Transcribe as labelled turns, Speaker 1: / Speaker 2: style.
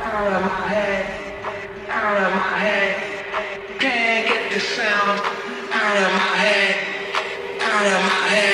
Speaker 1: out of my head, can't get this sound